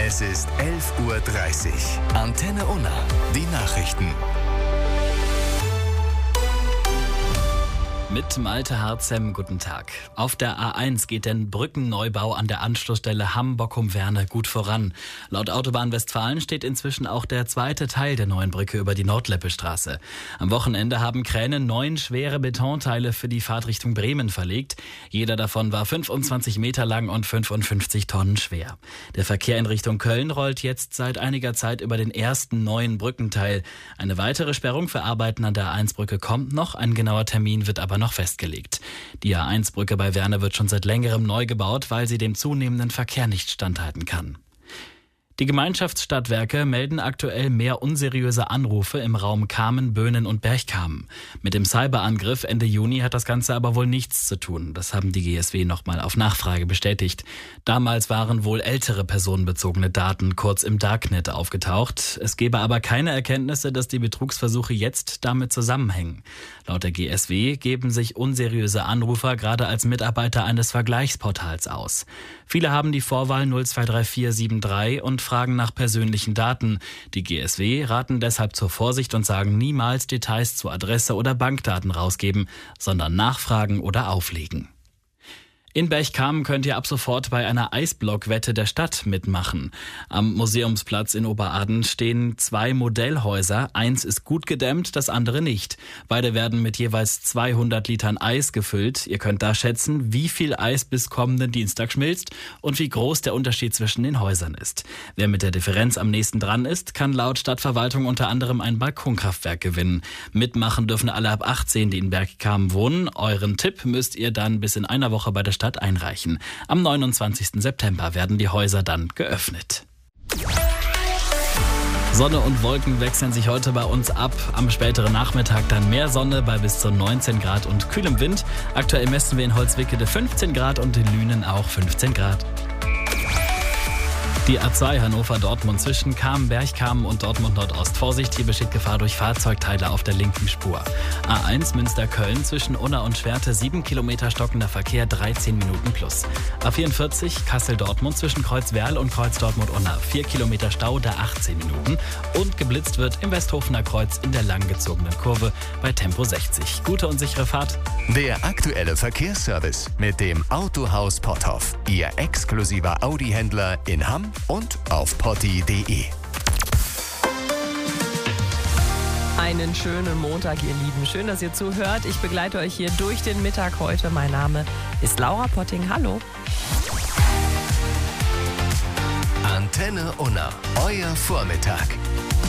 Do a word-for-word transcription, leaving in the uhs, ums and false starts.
Es ist elf Uhr dreißig. Antenne Unna. Die Nachrichten. Mit Malte Harzem, guten Tag. Auf der A eins geht der Brückenneubau an der Anschlussstelle Hamm-Bockum-Werne gut voran. Laut Autobahn Westfalen steht inzwischen auch der zweite Teil der neuen Brücke über die Nordleppestraße. Am Wochenende haben Kräne neun schwere Betonteile für die Fahrt Richtung Bremen verlegt. Jeder davon war fünfundzwanzig Meter lang und fünfundfünfzig Tonnen schwer. Der Verkehr in Richtung Köln rollt jetzt seit einiger Zeit über den ersten neuen Brückenteil. Eine weitere Sperrung für Arbeiten an der A eins Brücke kommt noch. Ein genauer Termin wird aber noch festgelegt. Die A eins Brücke bei Werne wird schon seit längerem neu gebaut, weil sie dem zunehmenden Verkehr nicht standhalten kann. Die Gemeinschaftsstadtwerke melden aktuell mehr unseriöse Anrufe im Raum Kamen, Böhnen und Berchtesgaden. Mit dem Cyberangriff Ende Juni hat das Ganze aber wohl nichts zu tun. Das haben die G S W nochmal auf Nachfrage bestätigt. Damals waren wohl ältere personenbezogene Daten kurz im Darknet aufgetaucht. Es gebe aber keine Erkenntnisse, dass die Betrugsversuche jetzt damit zusammenhängen. Laut der G S W geben sich unseriöse Anrufer gerade als Mitarbeiter eines Vergleichsportals aus. Viele haben die Vorwahl null zwei drei vier sieben drei und fragen nach persönlichen Daten. Die G S W raten deshalb zur Vorsicht und sagen niemals Details zu Adresse oder Bankdaten rausgeben, sondern nachfragen oder auflegen. In Berchtesgaden könnt ihr ab sofort bei einer Eisblockwette der Stadt mitmachen. Am Museumsplatz in Oberaden stehen zwei Modellhäuser. Eins ist gut gedämmt, das andere nicht. Beide werden mit jeweils zweihundert Litern Eis gefüllt. Ihr könnt da schätzen, wie viel Eis bis kommenden Dienstag schmilzt und wie groß der Unterschied zwischen den Häusern ist. Wer mit der Differenz am nächsten dran ist, kann laut Stadtverwaltung unter anderem ein Balkonkraftwerk gewinnen. Mitmachen dürfen alle ab achtzehn, die in Berchtesgaden wohnen. Euren Tipp müsst ihr dann bis in einer Woche bei der Stadt einreichen. Am neunundzwanzigsten September werden die Häuser dann geöffnet. Sonne und Wolken wechseln sich heute bei uns ab. Am späteren Nachmittag dann mehr Sonne bei bis zu neunzehn Grad und kühlem Wind. Aktuell messen wir in Holzwickede fünfzehn Grad und in Lünen auch fünfzehn Grad. Die A zwei Hannover-Dortmund zwischen Kamen, Berchtesgaden und Dortmund-Nordost. Vorsicht, hier besteht Gefahr durch Fahrzeugteile auf der linken Spur. A eins Münster-Köln zwischen Unna und Schwerte, sieben Kilometer stockender Verkehr, dreizehn Minuten plus. A vierundvierzig Kassel-Dortmund zwischen Kreuzwerl und Kreuz Dortmund-Unna, vier Kilometer Stau, da achtzehn Minuten. Und geblitzt wird im Westhofener Kreuz in der langgezogenen Kurve bei Tempo sechzig. Gute und sichere Fahrt. Der aktuelle Verkehrsservice mit dem Autohaus Potthoff. Ihr exklusiver Audi-Händler in Hamm und auf potti punkt de. Einen schönen Montag, ihr Lieben. Schön, dass ihr zuhört. Ich begleite euch hier durch den Mittag heute. Mein Name ist Laura Potting. Hallo. Antenne Unna, euer Vormittag.